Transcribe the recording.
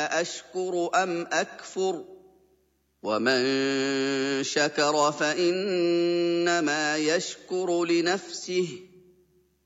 أأشكر أم أكفر ومن شكر فإنما يشكر لنفسه